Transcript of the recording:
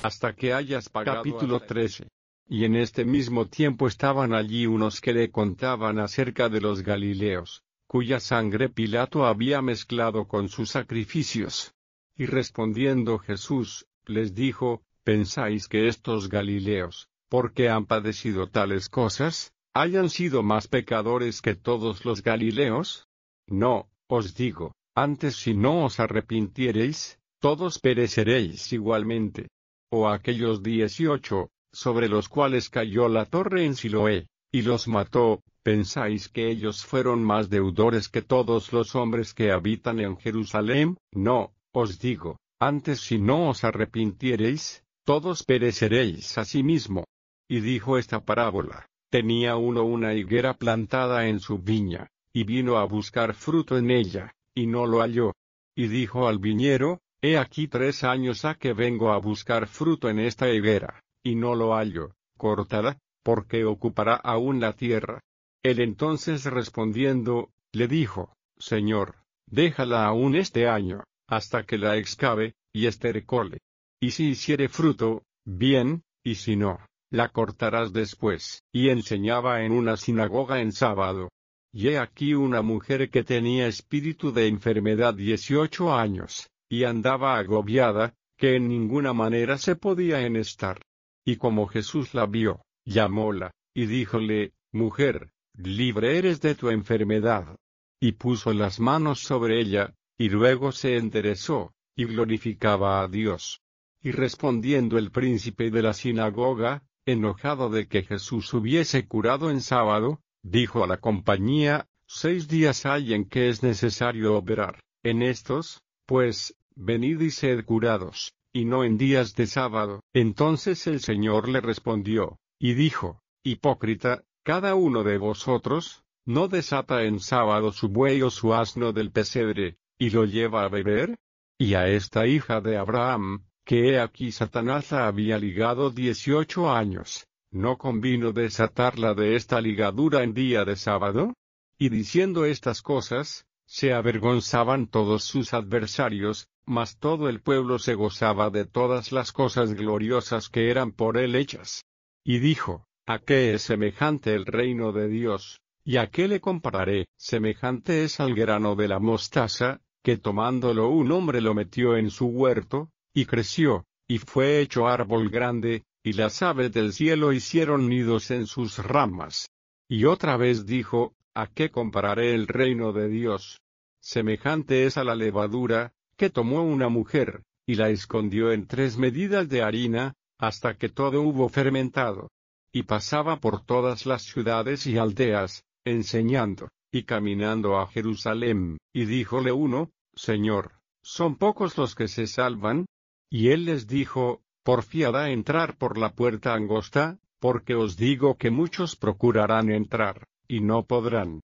hasta que hayas pagado. Capítulo 13. Y en este mismo tiempo estaban allí unos que le contaban acerca de los Galileos, cuya sangre Pilato había mezclado con sus sacrificios. Y respondiendo Jesús, les dijo: ¿Pensáis que estos Galileos, porque han padecido tales cosas, hayan sido más pecadores que todos los Galileos? No, os digo, antes si no os arrepintiereis, todos pereceréis igualmente. O aquellos 18, sobre los cuales cayó la torre en Siloé, y los mató, ¿pensáis que ellos fueron más deudores que todos los hombres que habitan en Jerusalén? No, os digo, antes si no os arrepintiereis, todos pereceréis asimismo. Y dijo esta parábola: tenía uno una higuera plantada en su viña, y vino a buscar fruto en ella, y no lo halló. Y dijo al viñero: he aquí 3 años ha que vengo a buscar fruto en esta higuera, y no lo hallo, córtala, porque ocupará aún la tierra. Él entonces respondiendo, le dijo: Señor, déjala aún este año, hasta que la excave, y estercole. Y si hiciere fruto, bien, y si no, la cortarás después. Y enseñaba en una sinagoga en sábado. Y he aquí una mujer que tenía espíritu de enfermedad 18 años, y andaba agobiada, que en ninguna manera se podía enestar. Y como Jesús la vio, llamóla, y díjole: mujer, libre eres de tu enfermedad. Y puso las manos sobre ella, y luego se enderezó, y glorificaba a Dios. Y respondiendo el príncipe de la sinagoga, enojado de que Jesús hubiese curado en sábado, dijo a la compañía: 6 días hay en que es necesario obrar, en estos, pues, venid y sed curados, y no en días de sábado. Entonces el Señor le respondió, y dijo: hipócrita, cada uno de vosotros, ¿no desata en sábado su buey o su asno del pesebre, y lo lleva a beber? Y a esta hija de Abraham, que he aquí Satanás la había ligado 18 años, ¿no convino desatarla de esta ligadura en día de sábado? Y diciendo estas cosas, se avergonzaban todos sus adversarios, mas todo el pueblo se gozaba de todas las cosas gloriosas que eran por él hechas. Y dijo: ¿a qué es semejante el reino de Dios? ¿Y a qué le compararé? Semejante es al grano de la mostaza, que tomándolo un hombre lo metió en su huerto, y creció, y fue hecho árbol grande, y las aves del cielo hicieron nidos en sus ramas. Y otra vez dijo: ¿a qué compararé el reino de Dios? Semejante es a la levadura, que tomó una mujer, y la escondió en 3 medidas de harina, hasta que todo hubo fermentado. Y pasaba por todas las ciudades y aldeas, enseñando, y caminando a Jerusalén, y díjole uno: Señor, ¿son pocos los que se salvan? Y él les dijo: porfiad a entrar por la puerta angosta, porque os digo que muchos procurarán entrar, y no podrán.